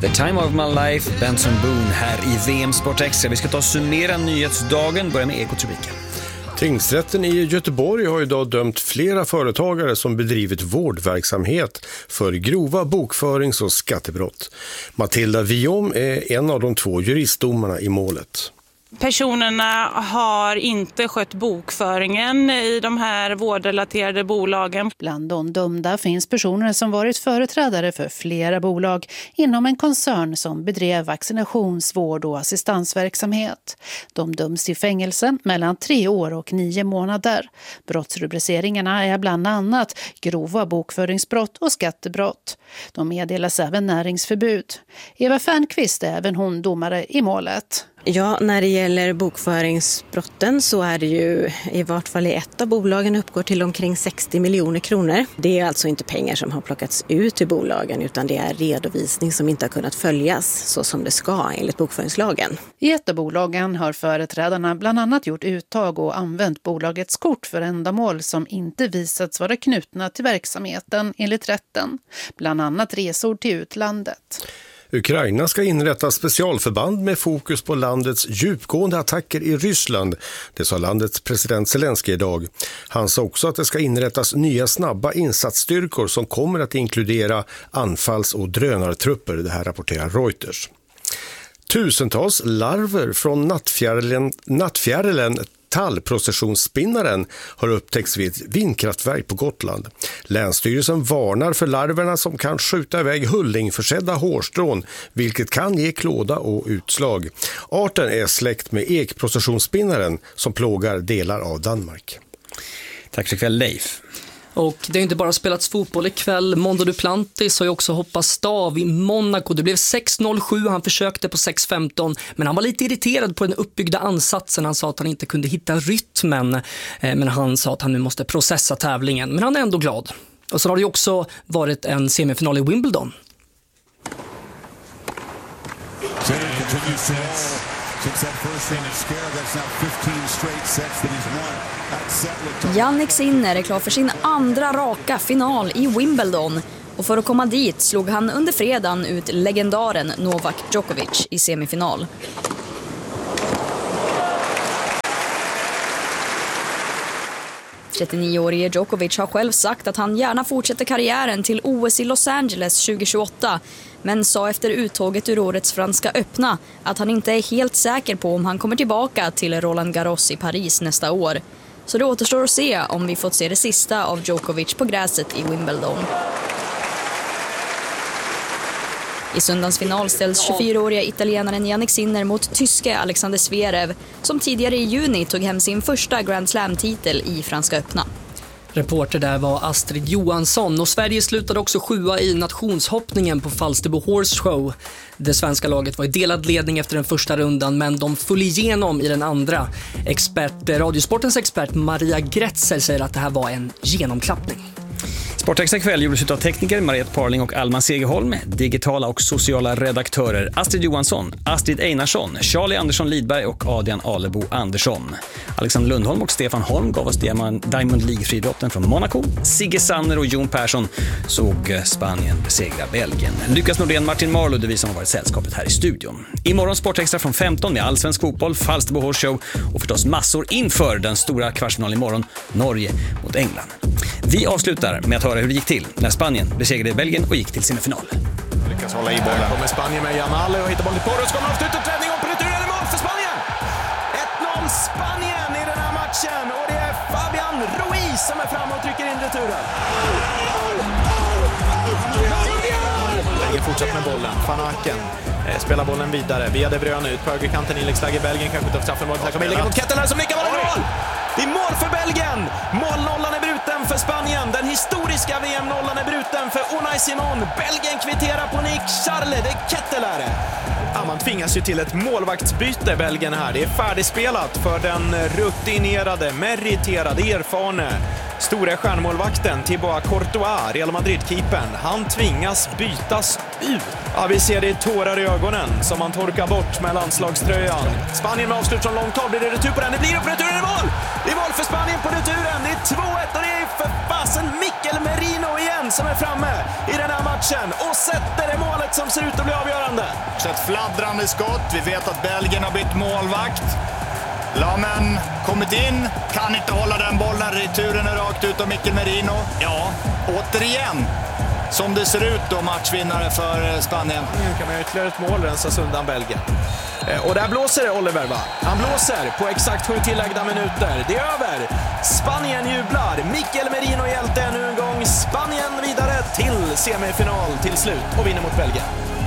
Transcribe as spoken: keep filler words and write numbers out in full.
The Time of My Life, Benson Boone här i V M Sport Extra. Vi ska ta och summera nyhetsdagen, börja med Ekotropiken. Tingsrätten i Göteborg har idag dömt flera företagare som bedrivit vårdverksamhet för grova bokförings- och skattebrott. Matilda Viom är en av de två juristdomarna i målet. Personerna har inte skött bokföringen i de här vårdrelaterade bolagen. Bland de dömda finns personer som varit företrädare för flera bolag inom en koncern som bedrev vaccinationsvård och assistansverksamhet. De döms till fängelse mellan tre år och nio månader. Brottsrubriceringarna är bland annat grova bokföringsbrott och skattebrott. De meddelas även näringsförbud. Eva Fernqvist är även hon domare i målet. Ja, när det gäller bokföringsbrotten så är det ju i vart fall i ett av bolagen uppgår till omkring sextio miljoner kronor. Det är alltså inte pengar som har plockats ut till bolagen utan det är redovisning som inte har kunnat följas så som det ska enligt bokföringslagen. I ett av bolagen har företrädarna bland annat gjort uttag och använt bolagets kort för ändamål som inte visats vara knutna till verksamheten enligt rätten. Bland annat resor till utlandet. Ukraina ska inrätta specialförband med fokus på landets djupgående attacker i Ryssland. Det sa landets president Zelensky idag. Han sa också att det ska inrättas nya snabba insatsstyrkor som kommer att inkludera anfalls- och drönartrupper. Det här rapporterar Reuters. Tusentals larver från nattfjärilen, nattfjärilen tallprocessionsspinnaren har upptäckts vid ett vindkraftverk på Gotland. Länsstyrelsen varnar för larverna som kan skjuta iväg hullingförsedda hårstrån, vilket kan ge klåda och utslag. Arten är släkt med ekprocessionsspinnaren som plågar delar av Danmark. Tack så ikväll, Leif. Och det har inte bara spelats fotboll ikväll. Mondo Duplantis har ju också hoppat stav i Monaco. Det blev sex noll sju, han försökte på sex femton. Men han var lite irriterad på den uppbyggda ansatsen. Han sa att han inte kunde hitta rytmen. Men han sa att han nu måste processa tävlingen. Men han är ändå glad. Och så har det ju också varit en semifinal i Wimbledon. Jannik Sinner är klar för sin andra raka final i Wimbledon. Och för att komma dit slog han under fredagen ut legendaren Novak Djokovic i semifinal. trettionio-årige Djokovic har själv sagt att han gärna fortsätter karriären till O S i Los Angeles tjugo tjugoåtta. Men sa efter uttåget ur årets franska öppna att han inte är helt säker på om han kommer tillbaka till Roland Garros i Paris nästa år. Så det återstår att se om vi fått se det sista av Djokovic på gräset i Wimbledon. I söndagens final ställs tjugofyraåriga italienaren Jannik Sinner mot tyske Alexander Zverev som tidigare i juni tog hem sin första Grand Slam-titel i franska öppna. Reporter där var Astrid Johansson och Sverige slutade också sjua i nationshoppningen på Falsterbo Horse Show. Det svenska laget var i delad ledning efter den första rundan men de föll igenom i den andra. Expert, Radiosportens expert Maria Gretzer säger att det här var en genomklappning. Sportextra kväll gjordes av tekniker Mariette Parling och Alma Segerholm, digitala och sociala redaktörer Astrid Johansson, Astrid Einarsson, Charlie Andersson Lidberg och Adrian Alebo Andersson. Alexander Lundholm och Stefan Holm gav oss Diamond League-friidrotten från Monaco. Sigge Sanner och Jon Persson såg Spanien besegra Belgien. Lukas Nordén, Martin Marlow, det vi som har varit sällskapet här i studion. Imorgon Sportextra från femton med allsvensk fotboll, Falsterbo Horse Show och förstås massor inför den stora kvartsfinalen imorgon, Norge mot England. Vi avslutar med att höra hur det gick till när Spanien besegrade Belgien och gick till semifinal. Lyckas hålla i bollen. Kommer Spanien med Jamal och hittar bollen till Porros. Kommer avsluta träning och på returen är mål för Spanien! ett noll Spanien i den här matchen och det är Fabian Ruiz som är framme och trycker in returen. Belgien fortsätter med bollen. Van Aken eh, spelar bollen vidare. Via De Bruyne ut på högerkanten. Inläggsläge Belgien kanske inte har straffen. Mål kommer lägga mot Ketteler som nickar bollen i mål! Det är mål för Belgien! Målnollan är bruten för Spanien. Den historiska V M-nollan är bruten för Unai Simon. Belgien kvitterar på Nick Charle. Det är Ketteler. Ja, man tvingas ju till ett målvaktsbyte, Belgien här. Det är färdigspelat för den rutinerade, meriterade, erfarne stora stjärnmålvakten Thibaut Courtois, Real Madrid-keepern. Han tvingas bytas ut. Ja, vi ser det i tårar i ögonen som man torkar bort med landslagströjan. Spanien med avslut från långt håll. Blir det retur på den? Det blir upp returen i mål! Det är mål för Spanien på returen. Det är två ett och det är för fasen Mikel Merino igen Belgien som är framme i den här matchen och sätter det målet som ser ut att bli avgörande. Så ett fladdrande skott. Vi vet att Belgien har bytt målvakt. Lamen kommit in, kan inte hålla den bollen. Returen är rakt ut av Mikel Merino. Ja, återigen, som det ser ut då, matchvinnare för Spanien. Nu kan man ju ytterligare ett mål rensas undan Belgien. Och där blåser det, Oliver, va? Han blåser på exakt sju tilläggda minuter. Det är över. Spanien jublar. Mikel Merino hjälte ännu en gång. Spanien vidare till semifinal till slut och vinner mot Belgien.